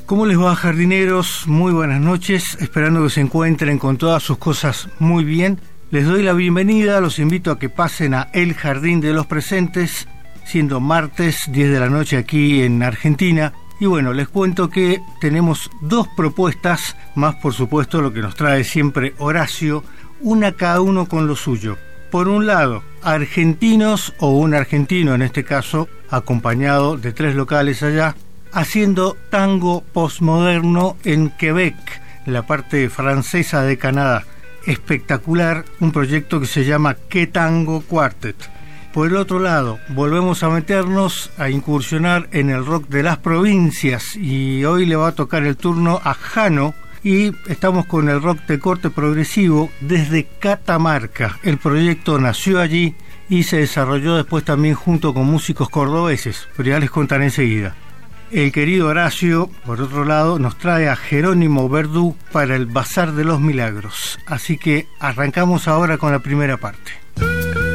¿Cómo les va, jardineros? Muy buenas noches, esperando que se encuentren con todas sus cosas muy bien. Les doy la bienvenida, los invito a que pasen a El Jardín de los Presentes, siendo martes 10 de la noche aquí en Argentina. Y bueno, les cuento que tenemos dos propuestas, más por supuesto lo que nos trae siempre Horacio, una cada uno con lo suyo. Por un lado, argentinos o un argentino en este caso, acompañado de tres locales allá, haciendo tango postmoderno en Quebec, la parte francesa de Canadá. Espectacular, un proyecto que se llama Que Tango Quartet. Por el otro lado, volvemos a meternos, a incursionar en el rock de las provincias, y hoy le va a tocar el turno a Jano, y estamos con el rock de corte progresivo desde Catamarca. El proyecto nació allí y se desarrolló después también junto con músicos cordobeses, pero ya les contaré enseguida. El querido Horacio, por otro lado, nos trae a Jerónimo Verdú para el Bazar de los Milagros. Así que arrancamos ahora con la primera parte.